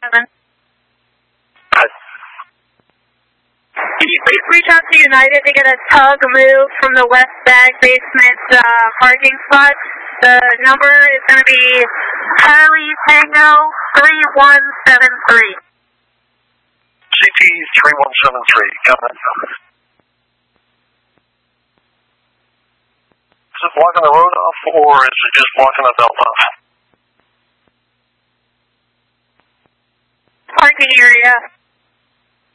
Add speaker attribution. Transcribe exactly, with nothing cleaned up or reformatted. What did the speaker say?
Speaker 1: Could you please reach out to United to get a tug moved from the west bag basement uh, parking spot? The number is going to be Charlie Tango three one seven three.
Speaker 2: C T three one seven three, got that. Is it blocking the road off, or is it just blocking the belt off?
Speaker 1: Parking area.